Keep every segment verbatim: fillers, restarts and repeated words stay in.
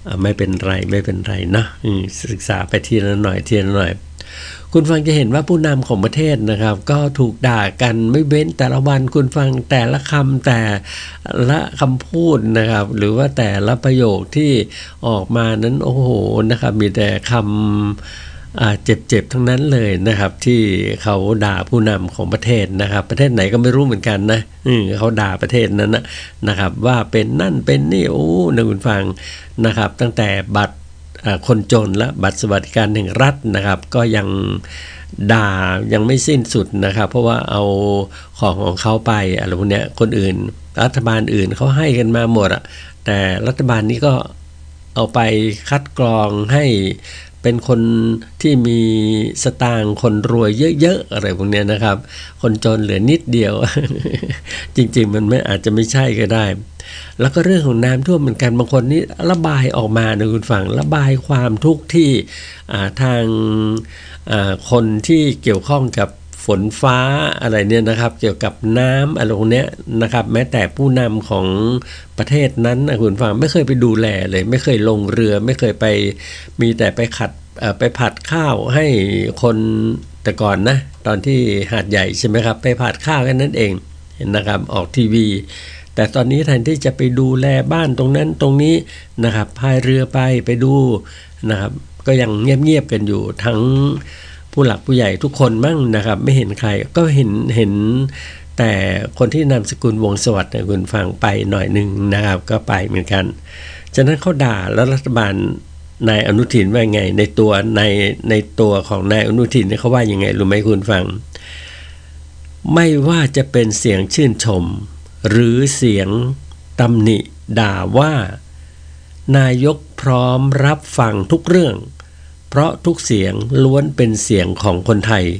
ไม่เป็นไรไม่เป็นไรนะศึกษาไปทีละหน่อยทีละหน่อยคุณฟังจะเห็นว่าผู้นำของประเทศนะครับก็ถูกด่ากันไม่เว้นแต่ละวันคุณฟังแต่ละคำแต่ละคำพูดนะครับหรือว่าแต่ละประโยคที่ออกมานั้นโอ้โหนะครับมีแต่คำเจ็บๆทั้งนั้นเลยนะครับที่เขาด่าผู้นำของประเทศนะครับประเทศไหนก็ไม่รู้เหมือนกันนะเขาด่าประเทศนั้นนะนะครับว่าเป็นนั่นเป็นนี่โอ้นะคุณฟังนะครับตั้งแต่บัตรคนจนและบัตรสวัสดิการแห่งรัฐนะครับก็ยังด่ายังไม่สิ้นสุดนะครับเพราะว่าเอาของของเขาไปอะไรพวกเนี้ยคนอื่นรัฐบาลอื่นเขาให้กันมาหมดอะแต่รัฐบาลนี้ก็เอาไปคัดกรองให้เป็นคนที่มีสตางค์คนรวยเยอะๆอะไรพวกเนี้ยนะครับคนจนเหลือนิดเดียว จริงๆมันไม่อาจจะไม่ใช่ก็ได้แล้วก็เรื่องของน้ำท่วมเหมือนกันบางคนนี่ระบายออกมานะคุณฟังระบายความทุกข์ที่ทางคนที่เกี่ยวข้องกับฝนฟ้าอะไรเนี่ยนะครับเกี่ยวกับน้ำอะไรพวกนี้นะครับแม้แต่ผู้นำของประเทศนั้นนะคุณฟังไม่เคยไปดูแลเลยไม่เคยลงเรือไม่เคยไปมีแต่ไปขัดไปผัดข้าวให้คนแต่ก่อนนะตอนที่หาดใหญ่ใช่ไหมครับไปผัดข้าวแค่นั้นเองเห็นนะครับออกทีวีแต่ตอนนี้แทนที่จะไปดูแลบ้านตรงนั้นตรงนี้นะครับพายเรือไปไปดูนะครับก็ยังเงียบๆกันอยู่ทั้งผู้หลักผู้ใหญ่ทุกคนมั่งนะครับไม่เห็นใครก็เห็นเห็นแต่คนที่นามสกุลวงศ์สวัสดิ์คุณฟังไปหน่อยนึงนะครับก็ไปเหมือนกันฉะนั้นเขาด่าแล้วรัฐบาลนายอนุทินว่าไงในตัวในในตัวของนายอนุทินเขาว่ายังไงรู้ไหมคุณฟังไม่ว่าจะเป็นเสียงชื่นชมหรือเสียงตำหนิด่าว่านายกพร้อมรับฟังทุกเรื่องเพราะทุกเสียงล้วนเป็นเสียงของคนไทย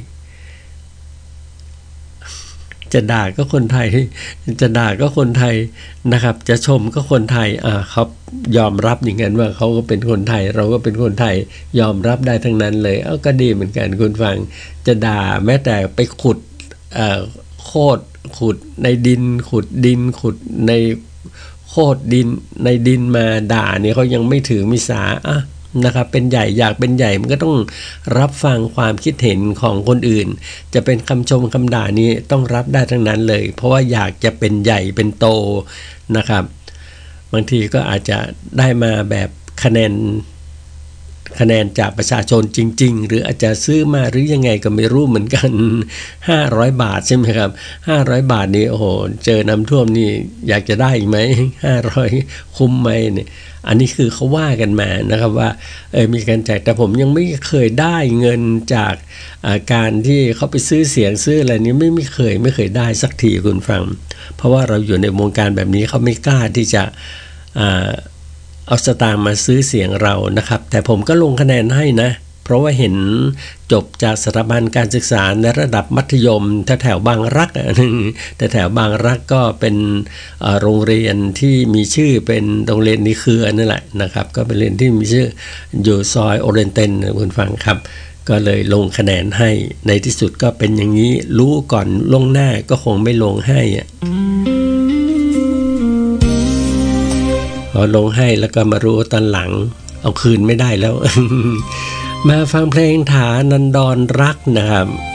จะด่าก็คนไทยจะด่าก็คนไทยนะครับจะชมก็คนไทยอ่าเขายอมรับอย่างนั้นว่าเขาก็เป็นคนไทยเราก็เป็นคนไทยยอมรับได้ทั้งนั้นเลยเอ้าก็ดีเหมือนกันคุณฟังจะด่าแม้แต่ไปขุดเอ่อโคตรขุดในดินขุดดินขุดในโคตรดินในดินมาด่าเนี่ยเขายังไม่ถือมิสาอ่ะนะครับเป็นใหญ่อยากเป็นใหญ่มันก็ต้องรับฟังความคิดเห็นของคนอื่นจะเป็นคำชมคำด่านี้ต้องรับได้ทั้งนั้นเลยเพราะว่าอยากจะเป็นใหญ่เป็นโตนะครับบางทีก็อาจจะได้มาแบบคะแนนคะแนนจากประชาชนจริงๆหรืออาจจะซื้อมาหรือยังไงก็ไม่รู้เหมือนกันห้าร้อยบาทใช่ไหมครับห้าร้อยบาทนี่โอ้โหเจอน้ำท่วมนี่อยากจะได้อีกไหมห้าร้อยคุ้มไหมเนี่ยอันนี้คือเขาว่ากันมานะครับว่าเออมีการแจกแต่ผมยังไม่เคยได้เงินจากการที่เขาไปซื้อเสียงซื้ออะไรนี้ไม่ไม่เคยไม่เคยได้สักทีคุณฟังเพราะว่าเราอยู่ในวงการแบบนี้เขาไม่กล้าที่จะเอาสตางค์มาซื้อเสียงเรานะครับแต่ผมก็ลงคะแนนให้นะเพราะว่าเห็นจบจากสถาบันการศึกษาในระดับมัธยมแถวแถวบางรักแต่แถวบางรักก็เป็นโรงเรียนที่มีชื่อเป็นโรงเรียนในเครือนั่นแหละนะครับก็เป็นเรียนที่มีชื่ออยู่ซอยโอเรนเตนคุณฟังครับก็เลยลงคะแนนให้ในที่สุดก็เป็นอย่างนี้รู้ก่อนลงหน้าก็คงไม่ลงให้พอลงให้แล้วก็มารู้ตอนหลังเอาคืนไม่ได้แล้ว มาฟังเพลงฐานันดรรักนะครับ